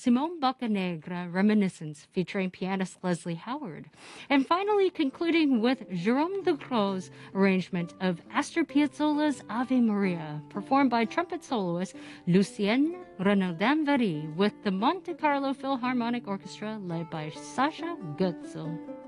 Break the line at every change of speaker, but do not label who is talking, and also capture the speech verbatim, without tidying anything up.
Simone Boccanegra Reminiscence featuring pianist Leslie Howard. And finally concluding with Jerome Ducrot's arrangement of Astor Piazzolla's Ave Maria, performed by trumpet soloist Lucien Renaudin-Very with the Monte Carlo Philharmonic Orchestra led by Sasha Goetzel.